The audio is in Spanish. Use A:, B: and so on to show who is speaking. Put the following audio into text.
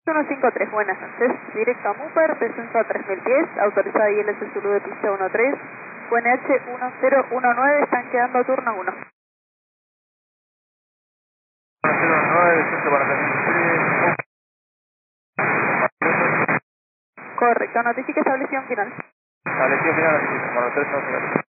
A: 153, buenas noches. Directo a Mupar, descenso a 3000 pies, autorizada ILS Zulu de pista 13, QNH 1019, están quedando a turno 1.
B: 1019, descenso para 3000 pies.
A: Correcto, notifique establección final.
B: Establección final, para 3 no.